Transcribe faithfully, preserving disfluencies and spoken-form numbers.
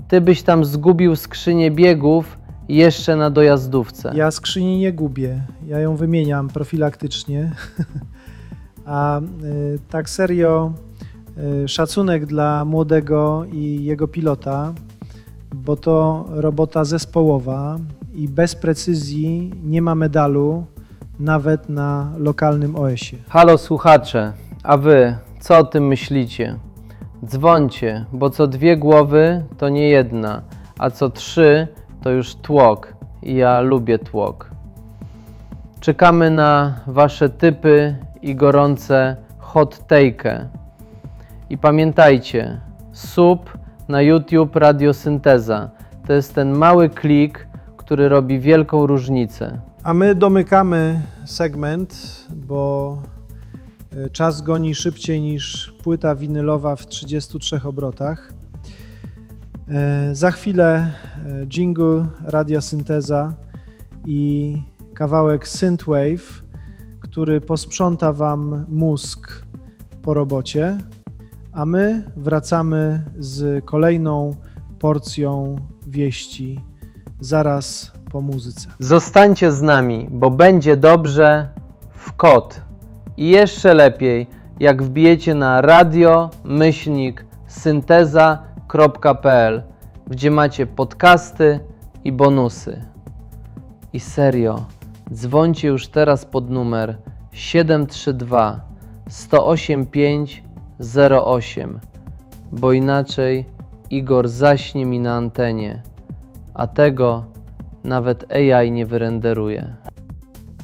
Ty byś tam zgubił skrzynię biegów jeszcze na dojazdówce. Ja skrzyni nie gubię, ja ją wymieniam profilaktycznie. A y, tak serio, y, szacunek dla młodego i jego pilota, bo to robota zespołowa i bez precyzji nie ma medalu nawet na lokalnym O S-ie. Halo słuchacze, a wy co o tym myślicie? Dzwońcie, bo co dwie głowy to nie jedna, a co trzy to już tłok i ja lubię tłok. Czekamy na wasze typy i gorące hot take'e. I pamiętajcie, sub na YouTube Radiosynteza. To jest ten mały klik, który robi wielką różnicę. A my domykamy segment, bo czas goni szybciej niż płyta winylowa w trzydziestu trzech obrotach. Za chwilę jingle Radiosynteza i kawałek Synthwave, który posprząta Wam mózg po robocie, a my wracamy z kolejną porcją wieści zaraz po muzyce. Zostańcie z nami, bo będzie dobrze w kod. I jeszcze lepiej, jak wbijecie na radio myślnik synteza kropka p l, gdzie macie podcasty i bonusy. I serio, dzwońcie już teraz pod numer siedem trzy dwa sto osiem pięć zero osiem, bo inaczej Igor zaśnie mi na antenie, a tego nawet A I nie wyrenderuje.